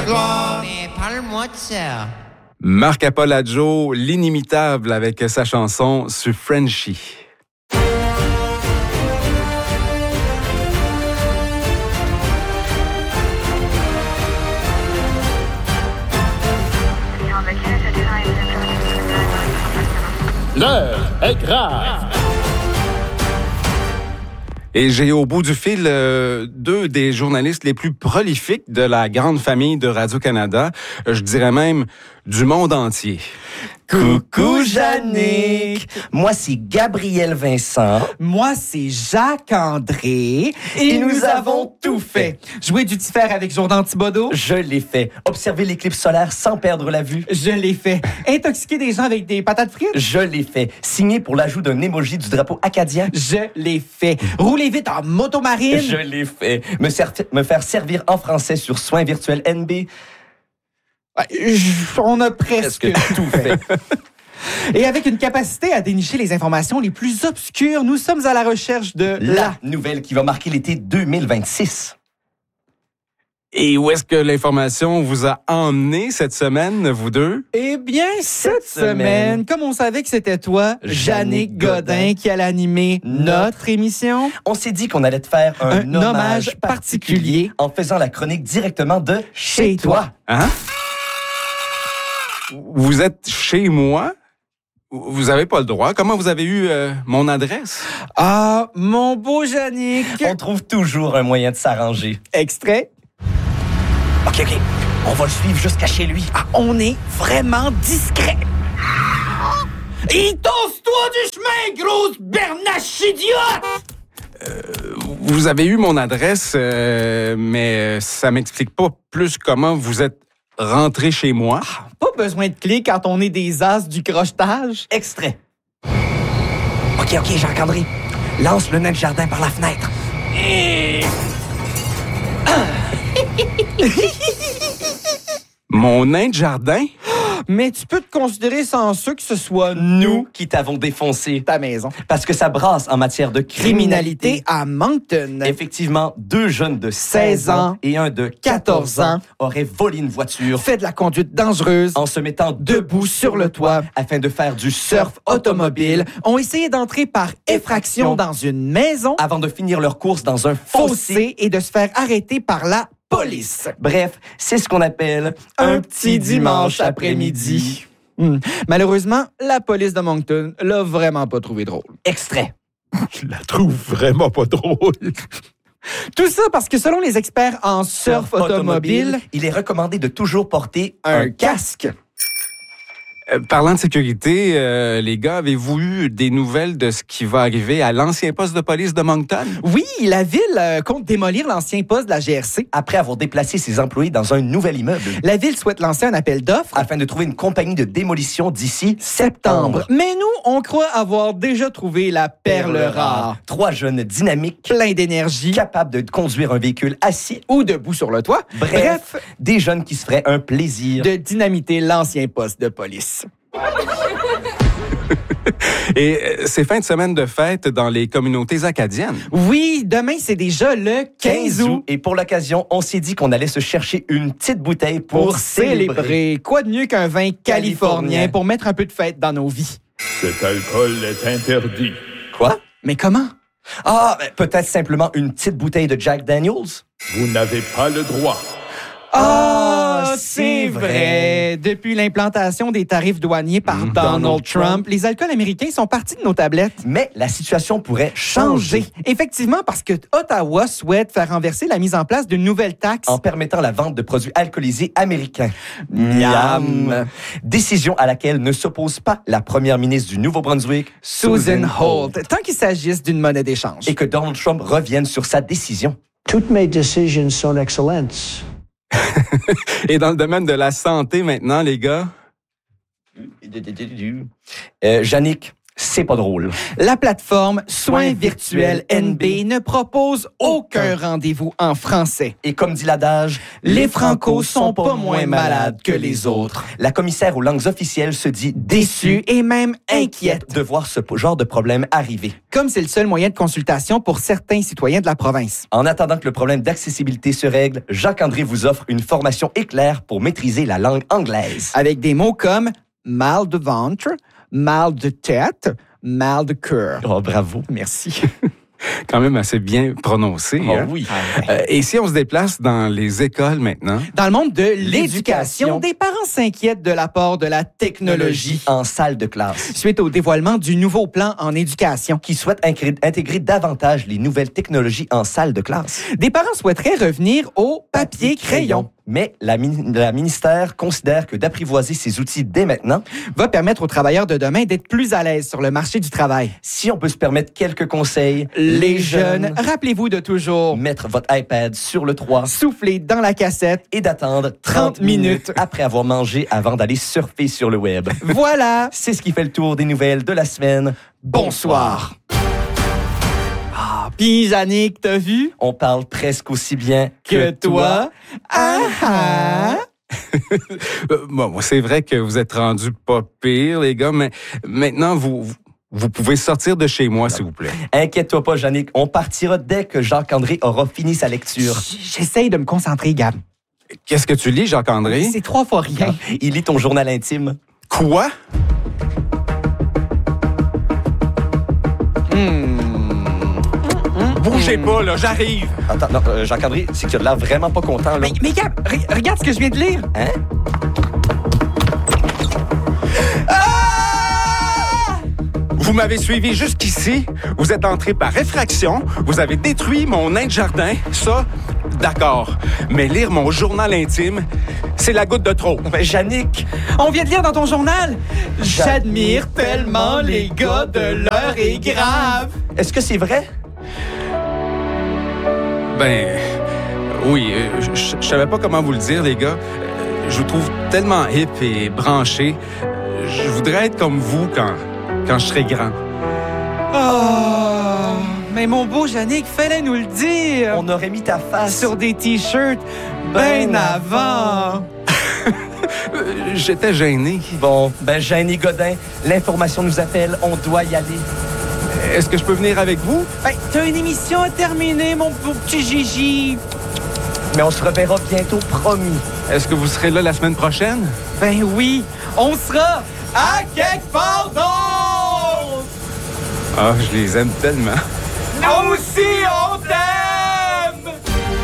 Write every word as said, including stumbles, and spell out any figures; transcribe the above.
ta gloire. Mais parle-moi de ça. Marc Apollo, l'inimitable avec sa chanson sur Frenchie. L'heure est grave. Et j'ai au bout du fil euh, deux des journalistes les plus prolifiques de la grande famille de Radio-Canada, euh, je dirais même du monde entier. Coucou Jannick! Moi, c'est Gabriel Vincent. Moi, c'est Jacques-André. Et, Et nous avons tout fait. Jouer du diffère avec Jourdan Thibodeau. Je l'ai fait. Observer l'éclipse solaire sans perdre la vue. Je l'ai fait. Intoxiquer des gens avec des patates frites. Je l'ai fait. Signer pour l'ajout d'un émoji du drapeau acadien. Je l'ai fait. Rouler vite en motomarine. Je l'ai fait. Me, ser- me faire servir en français sur Soins virtuels N B. On a presque tout fait. Et avec une capacité à dénicher les informations les plus obscures, nous sommes à la recherche de La, la... nouvelle qui va marquer l'été deux mille vingt-six. Et où est-ce que l'information vous a emmené cette semaine, vous deux? Eh bien, cette, Cette semaine, semaine, comme on savait que c'était toi, Jannick Godin, qui allait animer notre émission, On s'est dit qu'on allait te faire un, un hommage particulier en faisant la chronique directement de chez toi. Hein? Vous êtes chez moi? Vous avez pas le droit. Comment vous avez eu euh, mon adresse? Ah, mon beau Jannick. On trouve toujours un moyen de s'arranger. Extrait. OK, OK. On va le suivre jusqu'à chez lui. Ah, on est vraiment discret. Et tosse-toi du chemin, grosse bernache idiote! Vous avez eu mon adresse, euh, mais ça m'explique pas plus comment vous êtes rentré chez moi. Pas besoin de clé quand on est des as du crochetage. Extrait. OK, OK, Jacques-André. Lance le nain de jardin par la fenêtre. Mon nain de jardin? Mais tu peux te considérer sans ceux que ce soit Nous qui t'avons défoncé. ta maison. Parce que ça brasse en matière de criminalité. Criminalité à Moncton. Effectivement, deux jeunes de seize ans et un de quatorze ans auraient volé une voiture Fait de la conduite dangereuse. en se mettant Debout sur le toit. afin de faire du Surf surf automobile. Ont essayé d'entrer par effraction dans une maison. avant de finir leur course dans un fossé. Fossé et de se faire arrêter par la police. Bref, c'est ce qu'on appelle Un petit dimanche après-midi. Hmm. Malheureusement, la police de Moncton l'a vraiment pas trouvé drôle. Extrait. Je la trouve vraiment pas drôle. Tout ça parce que selon les experts en surf automobile, il est recommandé de toujours porter un casque. Euh, parlant de sécurité, euh, les gars, avez-vous eu des nouvelles de ce qui va arriver à l'ancien poste de police de Moncton? Oui, la ville euh, compte démolir l'ancien poste de la G R C. Après avoir déplacé ses employés dans un nouvel immeuble La ville souhaite lancer un appel d'offres afin de trouver une compagnie de démolition d'ici septembre. Mais nous, on croit avoir déjà trouvé la perle rare. Trois jeunes dynamiques Plein d'énergie capables de conduire un véhicule assis. ou debout sur le toit. Bref, des jeunes qui se feraient un plaisir. de dynamiter l'ancien poste de police. Et euh, c'est fin de semaine de fête dans les communautés acadiennes. Oui, demain, c'est déjà le quinze août. Et pour l'occasion, on s'est dit qu'on allait se chercher une petite bouteille pour, Pour célébrer. Quoi de mieux qu'un vin californien pour mettre un peu de fête dans nos vies? Cet alcool est interdit. Quoi? Mais comment? Ah, ben, peut-être simplement une petite bouteille de Jack Daniels? Vous n'avez pas le droit. Ah, c'est vrai. Depuis l'implantation des tarifs douaniers par Mmh. Donald, Donald Trump, Trump. les alcools américains sont partis de nos tablettes. Mais la situation pourrait changer Effectivement, parce que Ottawa souhaite faire renverser la mise en place d'une nouvelle taxe. en permettant la vente de produits alcoolisés américains. Miam. Décision à laquelle ne s'oppose pas la première ministre du Nouveau-Brunswick, Susan Holt, tant qu'il s'agisse d'une monnaie d'échange. et que Donald Trump revienne sur sa décision. Toutes mes décisions sont excellentes. Et dans le domaine de la santé maintenant, les gars? Euh, Jannick, C'est pas drôle. La plateforme Soins virtuels N B ne propose aucun rendez-vous en français. Et comme dit l'adage, Les Francos sont pas moins malades que les autres. La commissaire aux langues officielles se dit Déçue et même inquiète, de voir ce genre de problème arriver. comme c'est le seul moyen de consultation pour certains citoyens de la province. En attendant que le problème d'accessibilité se règle, Jacques-André vous offre une formation éclair pour maîtriser la langue anglaise. Avec des mots comme mal de ventre, mal de tête, mal de cœur. Oh, bravo. Merci. Quand même assez bien prononcé. Oh, hein? oui. Euh, et si on se déplace dans les écoles maintenant? Dans le monde de l'éducation, L'éducation. des parents s'inquiètent de l'apport de la technologie En salle de classe. suite au dévoilement du nouveau plan en éducation. Qui souhaite incré- intégrer davantage les nouvelles technologies en salle de classe. Des parents souhaiteraient revenir au papier-crayon. Mais la, min- la ministère considère que d'apprivoiser ces outils dès maintenant, Va permettre aux travailleurs de demain d'être plus à l'aise sur le marché du travail. si on peut se permettre quelques conseils, Les jeunes, rappelez-vous de toujours mettre votre iPad sur le toit souffler dans la cassette. et d'attendre trente minutes après avoir mangé avant d'aller surfer sur le web. Voilà. C'est ce qui fait le tour des nouvelles de la semaine. Bonsoir. Ah, puis Yannick, t'as vu? On parle presque aussi bien Que toi. Ah ah. Euh, bon, c'est vrai que vous êtes rendus pas pire, les gars, mais maintenant, vous, vous, vous pouvez sortir de chez moi, s'il vous plaît. Inquiète-toi pas, Yannick. On partira dès que Jacques-André aura fini sa lecture. J'essaye de me concentrer, Gab. Qu'est-ce que tu lis, Jacques-André? C'est trois fois rien. Il lit ton journal intime. Quoi? Bougez pas, là, j'arrive! Attends, non, euh, Jacques-André, c'est que tu as l'air vraiment pas content, là. Mais, mais Gab, re- regarde ce que je viens de lire. Hein? Vous m'avez suivi jusqu'ici, vous êtes entré par effraction, vous avez détruit mon nain de jardin, ça, d'accord. Mais lire mon journal intime, c'est la goutte de trop. Ben, Yannick, On vient de lire dans ton journal. J'admire tellement les gars de l'heure est grave. est-ce que c'est vrai? Ben, oui, euh, je- je je savais pas comment vous le dire, les gars. Euh, Je vous trouve tellement hip et branché. Je voudrais être comme vous quand, quand je serai grand. Oh, mais mon beau Yannick, fallait nous le dire. On aurait mis ta face Sur des t-shirts ben avant. Euh, J'étais gêné. Bon, ben, Jenny Godin, l'information nous appelle, on doit y aller. Est-ce que je peux venir avec vous? Ben, t'as une émission à terminer, mon beau petit Gigi. Mais on se reverra bientôt, promis. Est-ce que vous serez là la semaine prochaine? Ben oui, on sera à quelque part d'autre. Ah, je les aime tellement. Nous aussi, on t'aime.